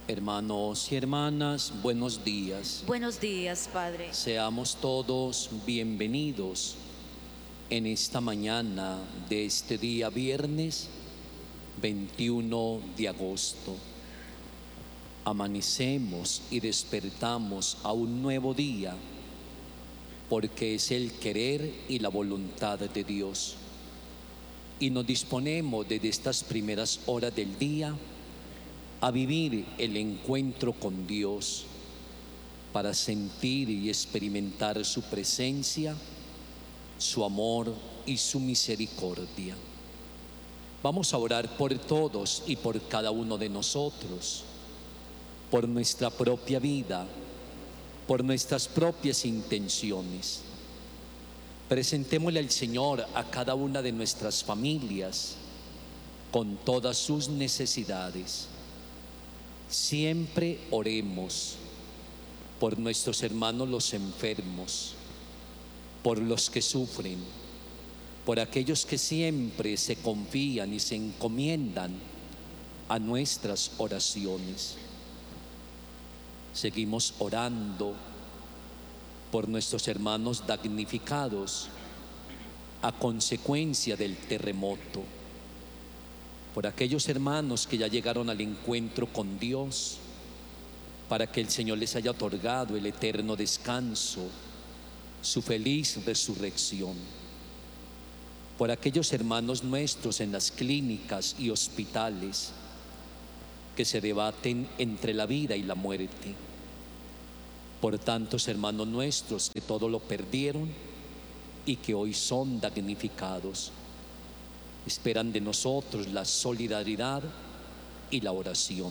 Hermanos y hermanas, buenos días. Buenos días, Padre. Seamos todos bienvenidos en esta mañana de este día viernes 21 de agosto. Amanecemos y despertamos a un nuevo día porque es el querer y la voluntad de Dios. Y nos disponemos desde estas primeras horas del día a vivir el encuentro con Dios para sentir y experimentar su presencia, su amor y su misericordia. Vamos a orar por todos y por cada uno de nosotros, por nuestra propia vida, por nuestras propias intenciones. Presentémosle al Señor a cada una de nuestras familias con todas sus necesidades. Siempre oremos por nuestros hermanos los enfermos, por los que sufren, por aquellos que siempre se confían y se encomiendan a nuestras oraciones. Seguimos orando por nuestros hermanos damnificados a consecuencia del terremoto, por aquellos hermanos que ya llegaron al encuentro con Dios, para que el Señor les haya otorgado el eterno descanso, su feliz resurrección. Por aquellos hermanos nuestros en las clínicas y hospitales que se debaten entre la vida y la muerte. Por tantos hermanos nuestros que todo lo perdieron y que hoy son damnificados. Esperan de nosotros la solidaridad y la oración.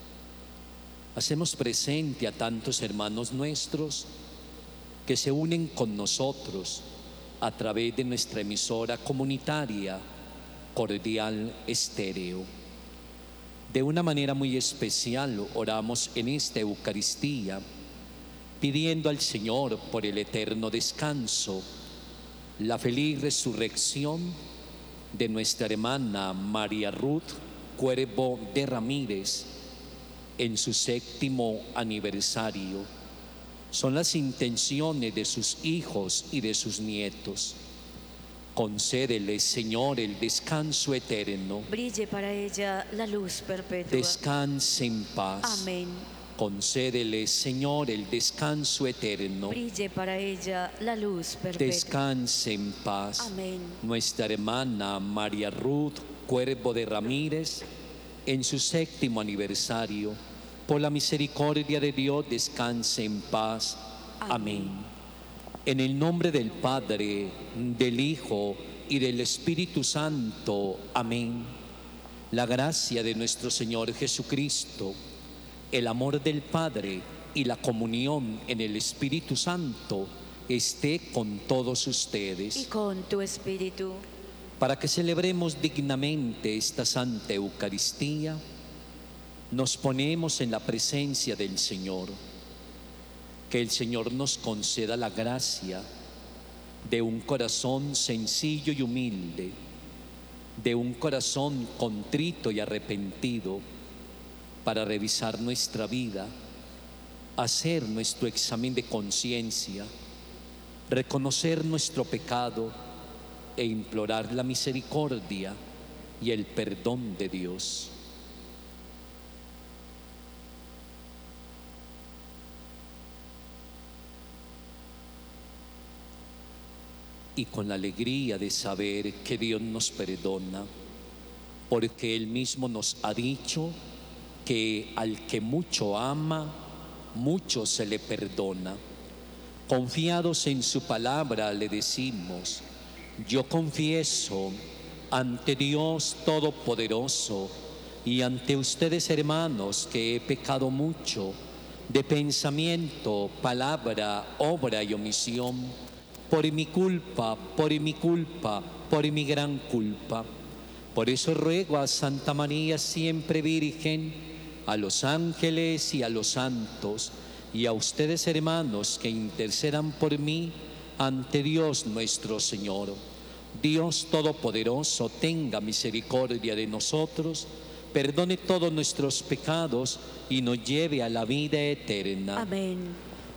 Hacemos presente a tantos hermanos nuestros que se unen con nosotros a través de nuestra emisora comunitaria Cordial Estéreo. De una manera muy especial oramos en esta Eucaristía pidiendo al Señor por el eterno descanso, la feliz resurrección de nuestra hermana María Ruth Cuervo de Ramírez en su 7º aniversario. Son las intenciones de sus hijos y de sus nietos. Concédele, Señor, el descanso eterno. Brille para ella la luz perpetua. Descanse en paz. Amén. Concédele, Señor, el descanso eterno. Brille para ella la luz perpetua. Descanse en paz. Amén. Nuestra hermana María Ruth Cuervo de Ramírez, en su 7º aniversario, por la misericordia de Dios, descanse en paz. Amén. En el nombre del Padre, del Hijo y del Espíritu Santo. Amén. La gracia de nuestro Señor Jesucristo, el amor del Padre y la comunión en el Espíritu Santo esté con todos ustedes. Y con tu espíritu. Para que celebremos dignamente esta Santa Eucaristía, nos ponemos en la presencia del Señor. Que el Señor nos conceda la gracia de un corazón sencillo y humilde, de un corazón contrito y arrepentido, para revisar nuestra vida, hacer nuestro examen de conciencia, reconocer nuestro pecado e implorar la misericordia y el perdón de Dios. Y con la alegría de saber que Dios nos perdona, porque Él mismo nos ha dicho que al que mucho ama, mucho se le perdona. Confiados en su palabra le decimos: yo confieso ante Dios Todopoderoso y ante ustedes, hermanos, que he pecado mucho de pensamiento, palabra, obra y omisión, por mi culpa, por mi gran culpa. Por eso ruego a Santa María siempre Virgen, a los ángeles y a los santos, y a ustedes, hermanos, que intercedan por mí ante Dios nuestro Señor. Dios Todopoderoso tenga misericordia de nosotros, perdone todos nuestros pecados y nos lleve a la vida eterna. Amén.